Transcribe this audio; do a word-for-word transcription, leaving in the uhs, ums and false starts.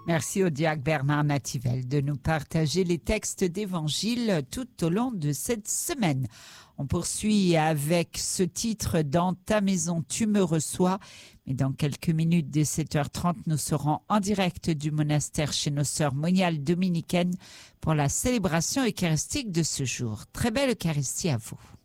Merci au diacre Bernard Nativelle de nous partager les textes d'évangile tout au long de cette semaine. On poursuit avec ce titre « Dans ta maison, tu me reçois ». Mais dans quelques minutes, dès sept heures trente, nous serons en direct du monastère chez nos sœurs moniales dominicaines pour la célébration eucharistique de ce jour. Très belle Eucharistie à vous.